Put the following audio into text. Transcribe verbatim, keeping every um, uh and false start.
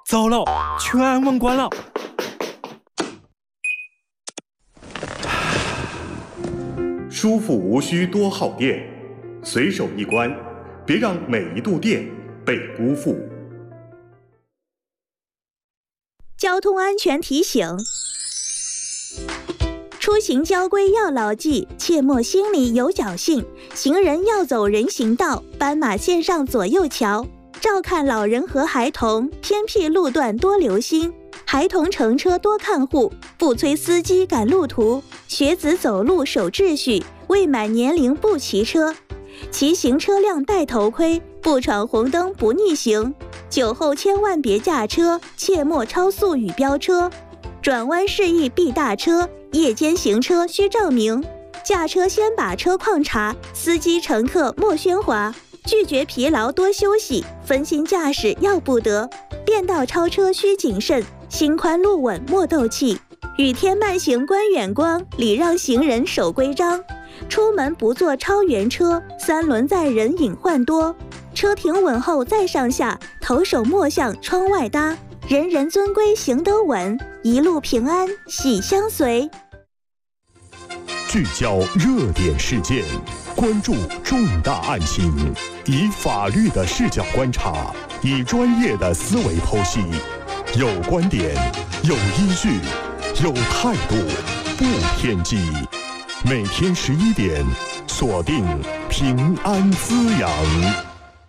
糟了，全忘关了。 舒服无需多耗电，随手一关，别让每一度电被辜负。 交通安全提醒：出行交规要牢记，切莫心里有侥幸。行人要走人行道，斑马线上左右瞧。照看老人和孩童，偏僻路段多留心。孩童乘车多看护，不催司机赶路途。学子走路守秩序，未满年龄不骑车。骑行车辆戴头盔，不闯红灯不逆行。酒后千万别驾车，切莫超速与飙车。转弯示意避大车，夜间行车需照明。驾车先把车况查，司机乘客莫喧哗。拒绝疲劳多休息，分心驾驶要不得。变道超车需谨慎，心宽路稳莫斗气。雨天慢行观远光，礼让行人守规章。出门不坐超员车，三轮载人隐患多。车停稳后再上下，头手莫向窗外搭。人人遵规行得稳，一路平安喜相随。 聚焦热点事件，关注重大案情，以法律的视角观察，以专业的思维剖析，有观点，有依据，有态度，不偏激。每天十一点，锁定平安滋养。